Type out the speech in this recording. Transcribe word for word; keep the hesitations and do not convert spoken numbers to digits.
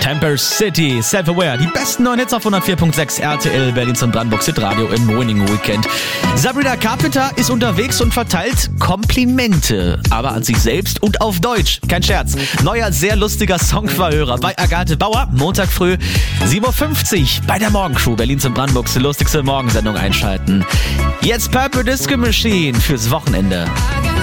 Temper City, Self-Aware, die besten neuen Hits auf hundertvier Komma sechs R T L, Berlins und Brandenburgs Hitradio im Winning Weekend. Sabrina Carpenter ist unterwegs und verteilt Komplimente, aber an sich selbst und auf Deutsch. Kein Scherz. Neuer, sehr lustiger Songverhörer bei Agathe Bauer. Montag früh sieben Uhr fünfzig bei der Morgencrew, Berlins und Brandenburgs lustigste Morgensendung einschalten. Jetzt Purple Disco Machine fürs Wochenende.